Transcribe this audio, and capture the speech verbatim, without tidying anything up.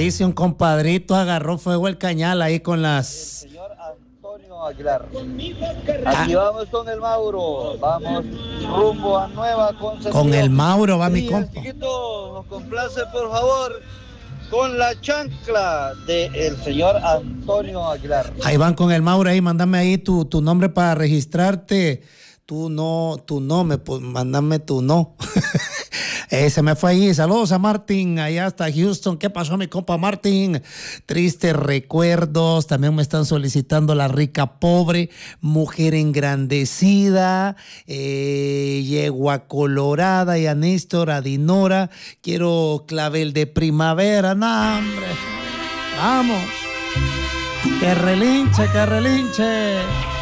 dice un compadrito, agarró fuego el cañal ahí con las... El señor Antonio Aguilar. Aquí ah. vamos con el Mauro. Vamos rumbo a Nueva Concepción. Con el Mauro va mi compa. Chiquito, nos complace por favor con la chancla del señor Antonio Aguilar. Ahí van con el Mauro, ahí, mándame ahí tu, tu nombre para registrarte. Tú no, tú no, me, pues, mándame tu no. eh, se me fue ahí. Saludos a Martín, allá hasta Houston. ¿Qué pasó, mi compa Martín? Tristes recuerdos. También me están solicitando La Rica Pobre, Mujer Engrandecida, eh, Yegua Colorada, y a Néstor, a Dinora. Quiero Clavel de Primavera. No, hombre. Vamos. Que relinche, que relinche.